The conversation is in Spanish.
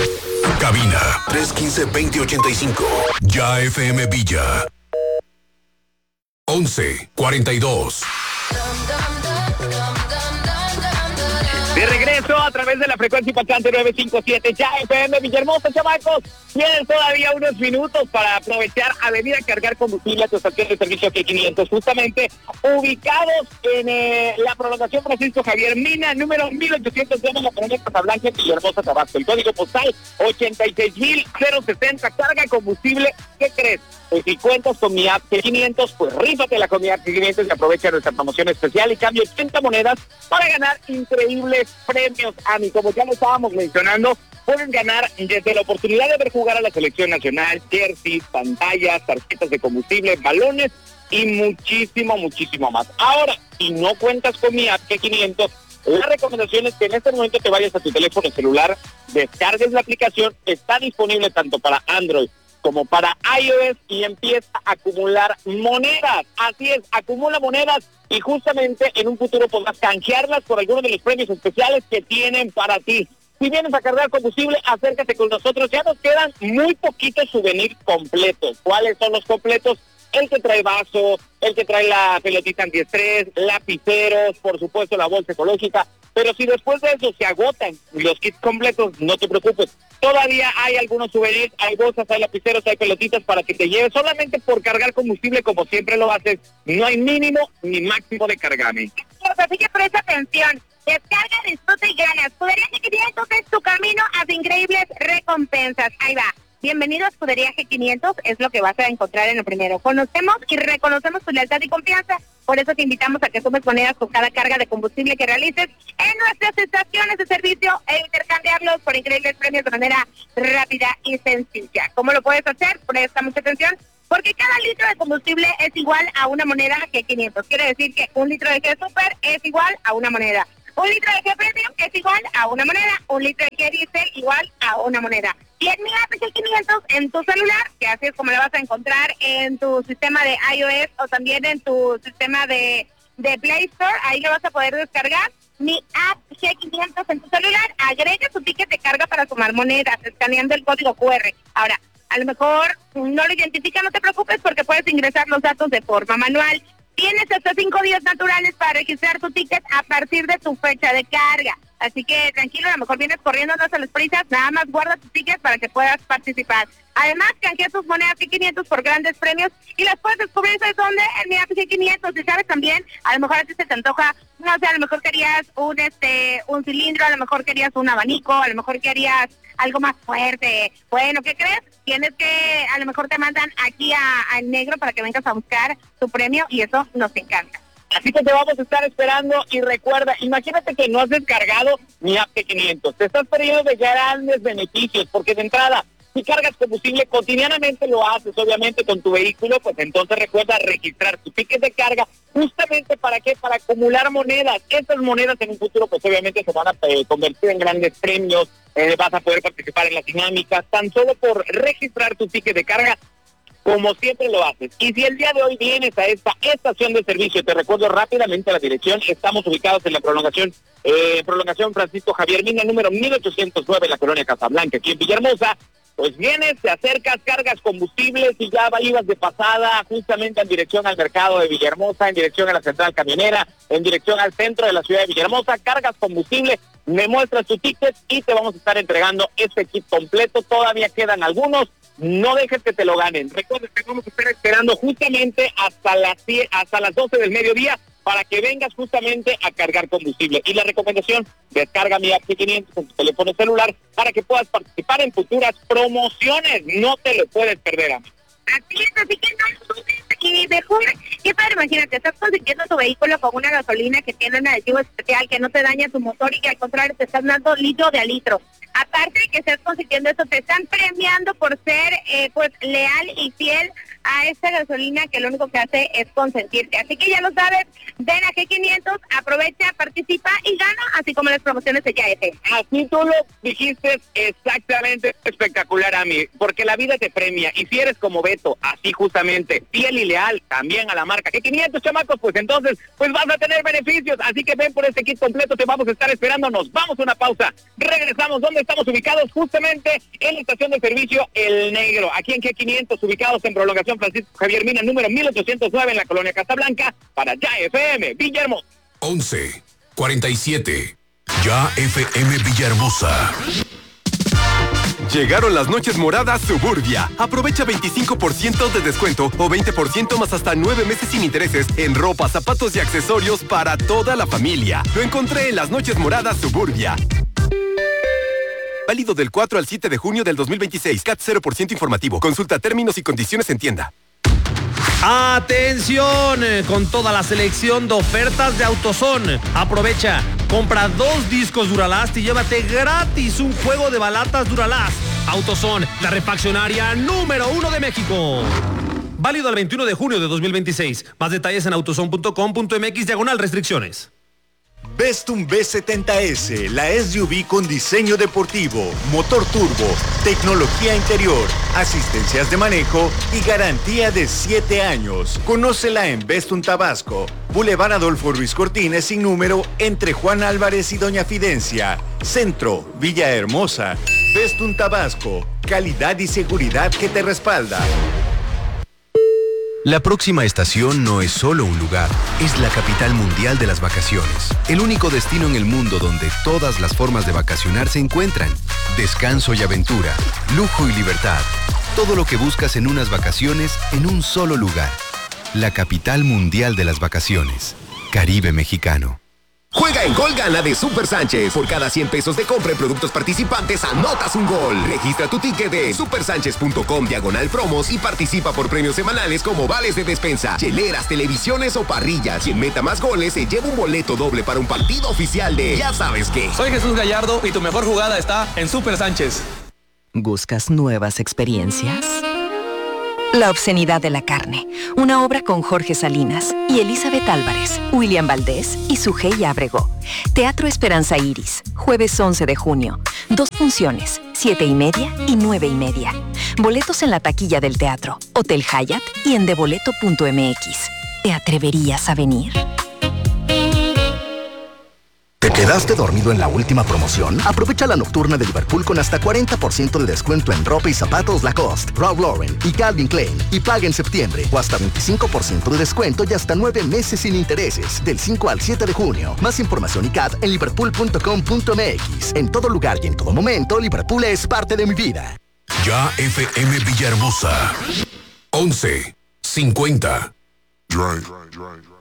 Cabina 315-2085. Ya FM Villa. 1142. De regreso a través de la frecuencia impactante 957, ya FM Villahermosa, chamacos. Tienen todavía unos minutos para aprovechar a venir a cargar combustible a tu estación de servicio G500, justamente ubicados en la prolongación Francisco Javier Mina, número 1809, la colonia Casablanca, Villahermosa, Tabasco. El código postal 86060. Carga combustible. ¿Qué crees? Pues si cuentas con mi app G500, pues rífatela con mi app G500 y aprovecha nuestra promoción especial y cambio 80 monedas para ganar increíbles premios. Como ya lo estábamos mencionando, pueden ganar desde la oportunidad de ver jugar a la selección nacional, jerseys, pantallas, tarjetas de combustible, balones y muchísimo más. Ahora, si no cuentas con mi app G500, la recomendación es que en este momento te vayas a tu teléfono celular, descargues la aplicación, está disponible tanto para Android como para iOS y empieza a acumular monedas. Así es, acumula monedas y justamente en un futuro podrás canjearlas por algunos de los premios especiales que tienen para ti. Si vienes a cargar combustible, acércate con nosotros. Ya nos quedan muy poquitos souvenirs completos. ¿Cuáles son los completos? El que trae vaso, el que trae la pelotita antiestrés, lapiceros, por supuesto la bolsa ecológica. Pero si después de eso se agotan los kits completos, no te preocupes. Todavía hay algunos souvenirs, hay bolsas, hay lapiceros, hay pelotitas para que te lleves solamente por cargar combustible como siempre lo haces. No hay mínimo ni máximo de cargamento. Así que presta atención. Descarga, disfruta y ganas. Escudería G500 es tu camino a increíbles recompensas. Ahí va. Bienvenido a Escudería G500, es lo que vas a encontrar en lo primero. Conocemos y reconocemos tu lealtad y confianza, por eso te invitamos a que sumes monedas con cada carga de combustible que realices en nuestras estaciones de servicio e intercambiarlos por increíbles premios de manera rápida y sencilla. ¿Cómo lo puedes hacer? Presta mucha atención, porque cada litro de combustible es igual a una moneda G500. Quiere decir que un litro de G Super es igual a una moneda. Un litro de G Premium es igual a una moneda. Un litro de G Diesel igual a una moneda. Y en mi app G500 en tu celular, que así es como la vas a encontrar en tu sistema de iOS o también en tu sistema de Play Store, ahí lo vas a poder descargar. Mi app G500 en tu celular, agrega tu ticket de carga para sumar monedas, escaneando el código QR. Ahora, a lo mejor no lo identifica, no te preocupes porque puedes ingresar los datos de forma manual. Tienes hasta 5 días naturales para registrar tu ticket a partir de tu fecha de carga. Así que tranquilo, a lo mejor vienes corriendo, no se las prisas, nada más guarda tu ticket para que puedas participar. Además, canjea tus monedas G500 por grandes premios y las puedes descubrir, ¿sabes dónde? En mi app G500. Y sabes también, a lo mejor a ti se te antoja, no sé, a lo mejor querías un cilindro, a lo mejor querías un abanico, a lo mejor querías algo más fuerte. Bueno, ¿qué crees? Tienes que, a lo mejor te mandan aquí al negro para que vengas a buscar tu premio y eso nos encanta. Así que te vamos a estar esperando y recuerda, imagínate que no has descargado mi app G500. Te estás perdiendo de grandes beneficios porque de entrada, si cargas combustible cotidianamente lo haces, obviamente, con tu vehículo, pues entonces recuerda registrar tu ticket de carga. ¿Justamente para qué? Para acumular monedas. Estas monedas en un futuro, pues obviamente se van a convertir en grandes premios. Vas a poder participar en las dinámicas, tan solo por registrar tu ticket de carga, como siempre lo haces. Y si el día de hoy vienes a esta estación de servicio, te recuerdo rápidamente la dirección. Estamos ubicados en la prolongación Francisco Javier Mina, número 1809, la colonia Casablanca, aquí en Villahermosa. Pues vienes, te acercas, cargas combustibles y ya ibas de pasada justamente en dirección al mercado de Villahermosa, en dirección a la central camionera, en dirección al centro de la ciudad de Villahermosa, cargas combustible, me muestras tu ticket y te vamos a estar entregando este kit completo. Todavía quedan algunos, no dejes que te lo ganen. Recuerda que vamos a estar esperando justamente hasta las 12 del mediodía para que vengas justamente a cargar combustible. Y la recomendación, descarga mi app G500 en tu teléfono celular para que puedas participar en futuras promociones. No te lo puedes perder, amigo. Así es, así que no dudes y mejor, qué padre, imagínate, estás consiguiendo tu vehículo con una gasolina que tiene un aditivo especial, que no te daña tu motor y que al contrario te están dando litro de a litro. Aparte de que estás consiguiendo eso, te están premiando por ser pues leal y fiel a esta gasolina que lo único que hace es consentirte. Así que ya lo sabes, ven a G500, aprovecha, participa y gana, así como las promociones de YF. Así tú lo dijiste exactamente, espectacular, Ami, porque la vida te premia, y si eres como Beto, así justamente, fiel y leal también a la marca G500, chamacos, pues entonces, pues vas a tener beneficios, así que ven por este kit completo, te vamos a estar esperando, nos vamos a una pausa, regresamos. ¿Dónde estamos ubicados? Justamente en la estación de servicio El Negro, aquí en G500, ubicados en prolongación Francisco Javier Mina, número 1809, en la colonia Casablanca, para Ya FM Villahermosa. 11:47. Ya FM Villahermosa. Llegaron las noches moradas Suburbia. Aprovecha 25% de descuento o 20% más hasta 9 meses sin intereses en ropa, zapatos y accesorios para toda la familia. Lo encontré en las noches moradas Suburbia. Válido del 4 al 7 de junio del 2026. CAT 0% informativo. Consulta términos y condiciones en tienda. ¡Atención! Con toda la selección de ofertas de AutoZone. Aprovecha, compra 2 discos Duralast y llévate gratis un juego de balatas Duralast. AutoZone, la refaccionaria número 1 de México. Válido al 21 de junio de 2026. Más detalles en autozone.com.mx/restricciones. Vestum B70S, la SUV con diseño deportivo, motor turbo, tecnología interior, asistencias de manejo y garantía de 7 años. Conócela en Vestum Tabasco, Boulevard Adolfo Ruiz Cortines sin número, entre Juan Álvarez y Doña Fidencia. Centro, Villahermosa. Vestum Tabasco, calidad y seguridad que te respalda. La próxima estación no es solo un lugar, es la capital mundial de las vacaciones. El único destino en el mundo donde todas las formas de vacacionar se encuentran. Descanso y aventura, lujo y libertad. Todo lo que buscas en unas vacaciones en un solo lugar. La capital mundial de las vacaciones. Caribe mexicano. Juega en Gol Gana de Super Sánchez. Por cada 100 pesos de compra en productos participantes, anotas un gol. Registra tu ticket de supersanchez.com/promos y participa por premios semanales como vales de despensa, cheleras, televisiones o parrillas. Quien meta más goles se lleva un boleto doble para un partido oficial de ya sabes qué. Soy Jesús Gallardo y tu mejor jugada está en Super Sánchez. ¿Buscas nuevas experiencias? La obscenidad de la carne, una obra con Jorge Salinas y Elizabeth Álvarez, William Valdés y Sujei Ábrego. Teatro Esperanza Iris, jueves 11 de junio. 2 funciones, 7:30 y 9:30. Boletos en la taquilla del teatro, Hotel Hyatt y en deboleto.mx. ¿Te atreverías a venir? ¿Te quedaste dormido en la última promoción? Aprovecha la nocturna de Liverpool con hasta 40% de descuento en ropa y zapatos Lacoste, Ralph Lauren y Calvin Klein. Y paga en septiembre o hasta 25% de descuento y hasta 9 meses sin intereses. Del 5 al 7 de junio. Más información y CAT en liverpool.com.mx. En todo lugar y en todo momento, Liverpool es parte de mi vida. Ya FM Villahermosa. 11:50. Drive.